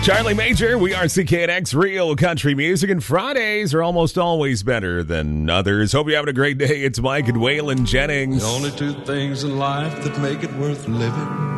Charlie Major, we are CKNX Real Country Music, and Fridays are almost always better than others. Hope you're having a great day. It's Mike and Waylon Jennings. The only two things in life that make it worth living